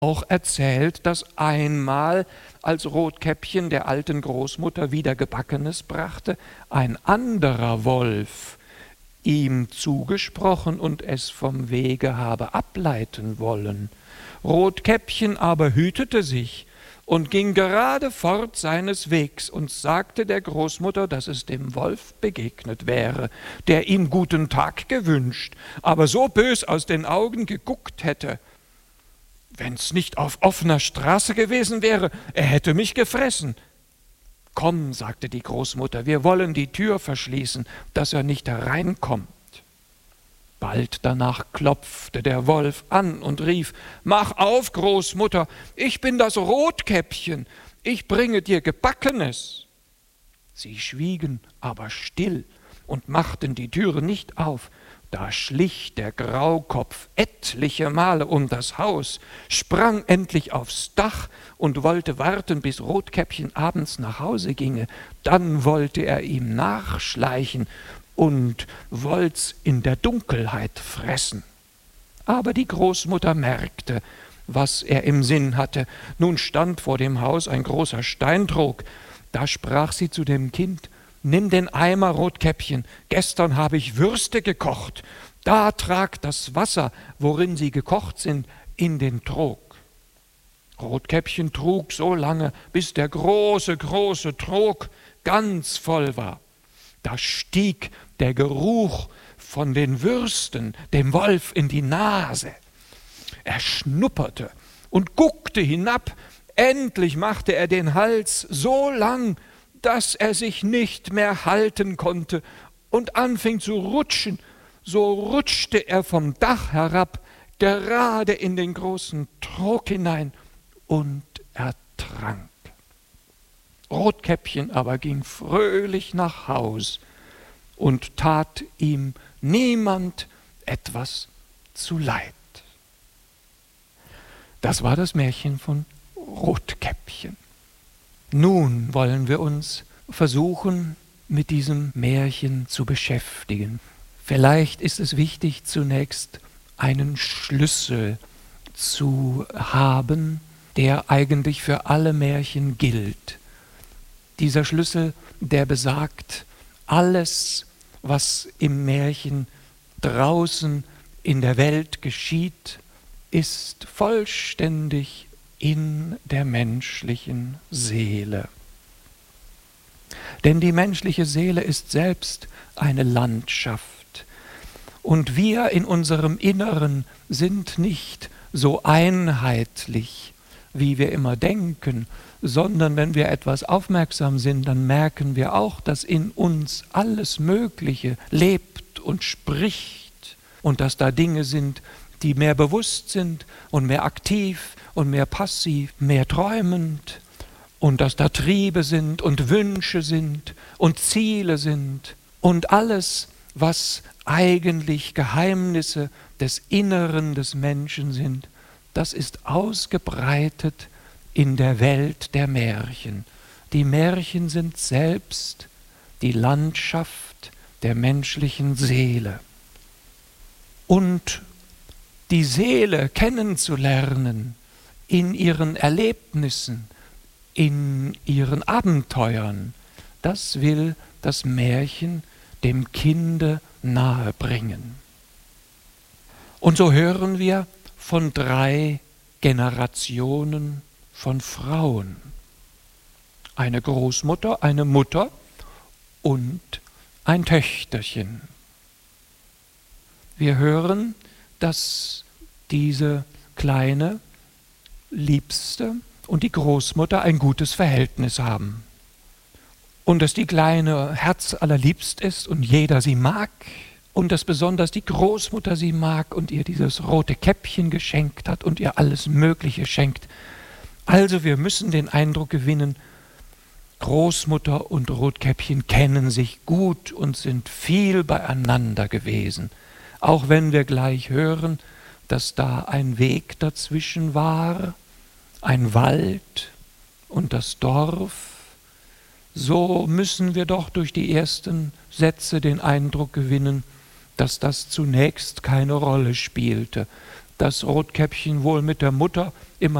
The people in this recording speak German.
auch erzählt, dass einmal, als Rotkäppchen der alten Großmutter wieder Gebackenes brachte, ein anderer Wolf ihm zugesprochen und es vom Wege habe ableiten wollen. Rotkäppchen aber hütete sich und ging gerade fort seines Wegs und sagte der Großmutter, dass es dem Wolf begegnet wäre, der ihm guten Tag gewünscht, aber so bös aus den Augen geguckt hätte. Wenn's nicht auf offener Straße gewesen wäre, er hätte mich gefressen. Komm, sagte die Großmutter, wir wollen die Tür verschließen, dass er nicht hereinkommt. Bald danach klopfte der Wolf an und rief, »Mach auf, Großmutter, ich bin das Rotkäppchen, ich bringe dir Gebackenes.« Sie schwiegen aber still und machten die Türe nicht auf. Da schlich der Graukopf etliche Male um das Haus, sprang endlich aufs Dach und wollte warten, bis Rotkäppchen abends nach Hause ginge. Dann wollte er ihm nachschleichen und wollt's in der Dunkelheit fressen. Aber die Großmutter merkte, was er im Sinn hatte. Nun stand vor dem Haus ein großer Steintrog. Da sprach sie zu dem Kind, »Nimm den Eimer, Rotkäppchen, gestern habe ich Würste gekocht. Da trag das Wasser, worin sie gekocht sind, in den Trog.« Rotkäppchen trug so lange, bis der große Trog ganz voll war. Da stieg der Geruch von den Würsten dem Wolf in die Nase. Er schnupperte und guckte hinab. Endlich machte er den Hals so lang, dass er sich nicht mehr halten konnte und anfing zu rutschen. So rutschte er vom Dach herab, gerade in den großen Trog hinein und ertrank. Rotkäppchen aber ging fröhlich nach Haus und tat ihm niemand etwas zuleid. Das war das Märchen von Rotkäppchen. Nun wollen wir uns versuchen, mit diesem Märchen zu beschäftigen. Vielleicht ist es wichtig, zunächst einen Schlüssel zu haben, der eigentlich für alle Märchen gilt. Dieser Schlüssel, der besagt, alles, was im Märchen draußen in der Welt geschieht, ist vollständig in der menschlichen Seele. Denn die menschliche Seele ist selbst eine Landschaft. Und wir in unserem Inneren sind nicht so einheitlich, wie wir immer denken, sondern wenn wir etwas aufmerksam sind, dann merken wir auch, dass in uns alles Mögliche lebt und spricht und dass da Dinge sind, die mehr bewusst sind und mehr aktiv und mehr passiv, mehr träumend und dass da Triebe sind und Wünsche sind und Ziele sind und alles, was eigentlich Geheimnisse des Inneren des Menschen sind, das ist ausgebreitet in der Welt der Märchen. Die Märchen sind selbst die Landschaft der menschlichen Seele. Und die Seele kennenzulernen in ihren Erlebnissen, in ihren Abenteuern, das will das Märchen dem Kinde nahebringen. Und so hören wir von 3 Generationen von Frauen. Eine Großmutter, eine Mutter und ein Töchterchen. Wir hören, dass diese kleine Liebste und die Großmutter ein gutes Verhältnis haben. Und dass die Kleine herzallerliebst ist und jeder sie mag. Und dass besonders die Großmutter sie mag und ihr dieses rote Käppchen geschenkt hat und ihr alles Mögliche schenkt. Also wir müssen den Eindruck gewinnen, Großmutter und Rotkäppchen kennen sich gut und sind viel beieinander gewesen. Auch wenn wir gleich hören, dass da ein Weg dazwischen war, ein Wald und das Dorf, so müssen wir doch durch die ersten Sätze den Eindruck gewinnen, dass das zunächst keine Rolle spielte, dass Rotkäppchen wohl mit der Mutter immer